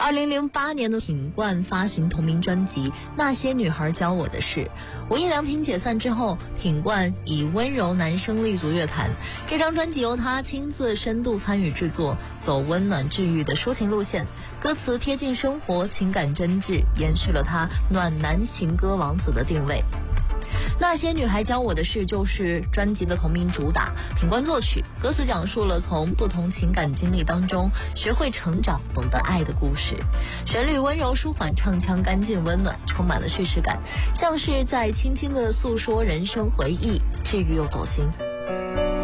2008年的品冠发行同名专辑《那些女孩教我的事》。无印良品解散之后，品冠以温柔男声立足乐坛。这张专辑由他亲自深度参与制作，走温暖治愈的抒情路线，歌词贴近生活，情感真挚，延续了他暖男情歌王子的定位。那些女孩教我的事就是专辑的同名主打，品冠作曲，歌词讲述了从不同情感经历当中学会成长、懂得爱的故事。旋律温柔舒缓，唱腔干净温暖，充满了叙事感，像是在轻轻地诉说人生回忆，治愈又走心。